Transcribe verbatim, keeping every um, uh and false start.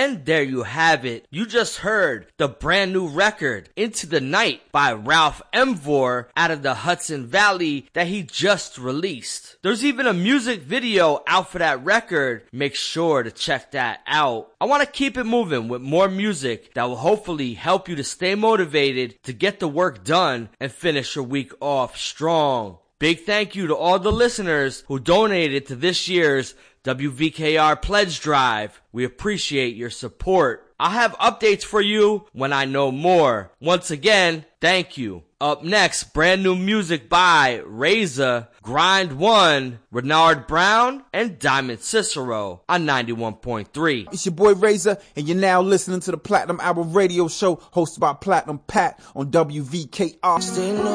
And there you have it. You just heard the brand new record, Into the Night, by Ralph Emvor out of the Hudson Valley that he just released. There's even a music video out for that record. Make sure to check that out. I want to keep it moving with more music that will hopefully help you to stay motivated to get the work done and finish your week off strong. Big thank you to all the listeners who donated to this year's W V K R Pledge Drive. We appreciate your support. I'll have updates for you when I know more. Once again, thank you. Up next, brand new music by Reza, Grind One, Renard Brown, and Diamond Cicero on ninety-one point three. It's your boy Reza, and you're now listening to the Platinum Hour radio show hosted by Platinum Pat on W V K R.